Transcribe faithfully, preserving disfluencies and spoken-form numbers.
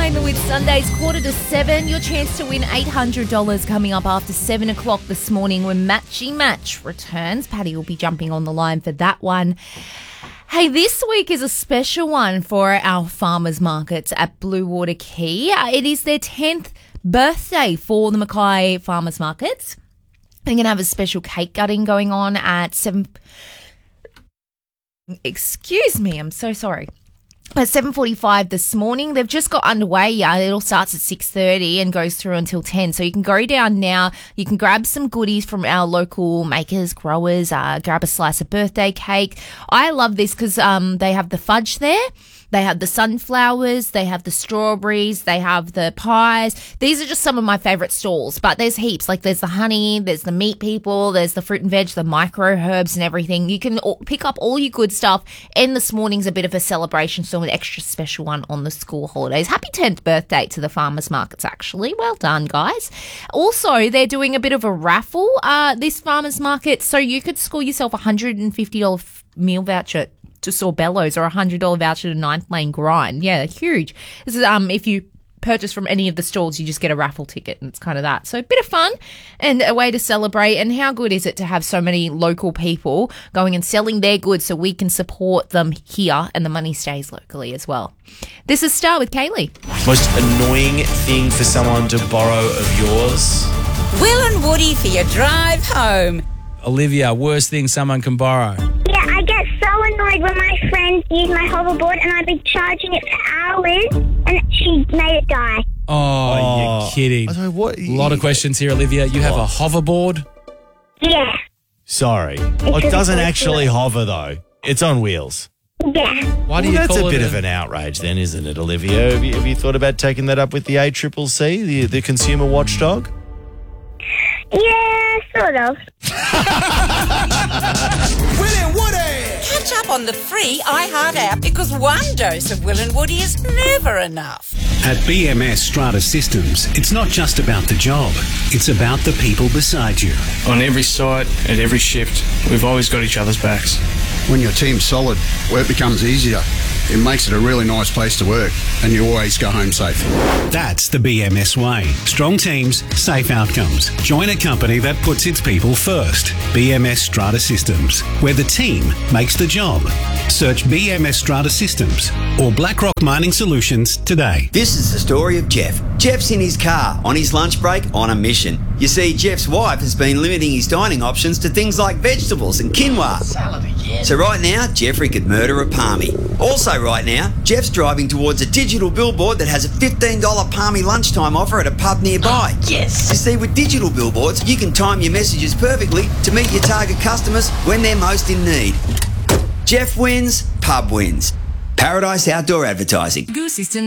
playing the With Sundays, quarter to seven. Your chance to win eight hundred dollars coming up after seven o'clock this morning when Matchy Match returns. Paddy will be jumping on the line for that one. Hey, this week is a special one for our farmers markets at Bluewater Quay. It is their tenth birthday for the Mackay Farmers Markets. They're going to have a special cake cutting going on at seven... Excuse me, I'm so sorry. At seven forty-five this morning. They've just got underway. Yeah, it all starts at six thirty and goes through until ten. So you can go down now. You can grab some goodies from our local makers, growers, uh, grab a slice of birthday cake. I love this because um, they have the fudge there. They have the sunflowers, they have the strawberries, they have the pies. These are just some of my favourite stalls, but there's heaps. Like there's the honey, there's the meat people, there's the fruit and veg, the micro herbs and everything. You can all, pick up all your good stuff. And this morning's a bit of a celebration, so an extra special one on the school holidays. Happy tenth birthday to the farmers markets, actually. Well done, guys. Also, they're doing a bit of a raffle, uh, this farmers market, so you could score yourself a one hundred fifty dollars meal voucher to Sorbello's or a one hundred dollars voucher to Ninth Lane Grind. Yeah, huge. This is um if you purchase from any of the stalls, you just get a raffle ticket, and it's kind of that. So a bit of fun and a way to celebrate. And how good is it to have so many local people going and selling their goods so we can support them here and the money stays locally as well. This is Star with Kaylee. Most annoying thing for someone to borrow of yours? Will and Woody for your drive home. Olivia, worst thing someone can borrow? Yeah, I get so annoyed when my friends use my hoverboard and I've been charging it for hours and she made it die. Oh, oh you're kidding. I don't know what. A lot of questions here, Olivia. You have a hoverboard? Yeah. Sorry. Well, it doesn't actually hover, though. It's on wheels. Yeah. Why do well, you that's call a bit it of an outrage then, isn't it, Olivia? Have you, have you thought about taking that up with the A C C C, the, the consumer watchdog? Yeah, sort of. Will and Woody! Catch up on the free iHeart app because one dose of Will and Woody is never enough. At B M S Strata Systems, it's not just about the job, it's about the people beside you. On every site, at every shift, we've always got each other's backs. When your team's solid, work becomes easier. It makes it a really nice place to work, and you always go home safe. That's the B M S way. Strong teams, safe outcomes. Join a company that puts its people first. B M S Strata Systems, where the team makes the job. Search B M S Strata Systems or BlackRock Mining Solutions today. This is the story of Jeff. Jeff's in his car on his lunch break on a mission. You see, Jeff's wife has been limiting his dining options to things like vegetables and quinoa. Salad again. So right now, Jeffrey could murder a palmy. Also right now, Jeff's driving towards a digital billboard that has a fifteen dollars palmy lunchtime offer at a pub nearby. Oh, yes. You see, with digital billboards, you can time your messages perfectly to meet your target customers when they're most in need. Jeff wins, pub wins. Paradise Outdoor Advertising. Goose System.